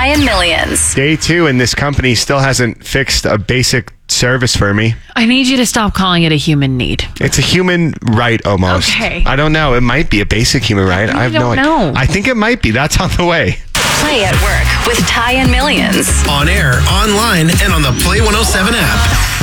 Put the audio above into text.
Ty and Millions. Day 2, and this company still hasn't fixed a basic service for me. I need you to stop calling it a human need. It's a human right almost. Okay. I don't know. It might be a basic human right. I have no idea. know. I think it might be. That's on the way. Play at Work with Ty and Millions. On air, online, and on the Play 107 app.